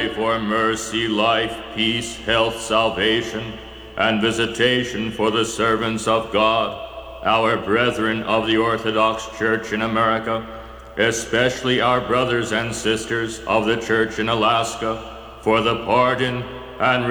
pray for mercy, life, peace, health, salvation, and visitation for the servants of God, our brethren of the Orthodox Church in America, especially our brothers and sisters of the Church in Alaska, for the pardon and